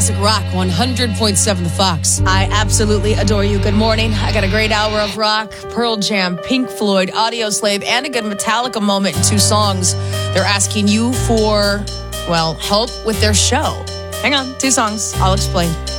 Classic Rock 100.7 The Fox. I absolutely adore you. Good morning. I got a great hour of rock, Pearl Jam, Pink Floyd, Audioslave, and a good Metallica moment in 2 songs. They're asking you for, well, help with their show. Hang on, 2 songs. I'll explain.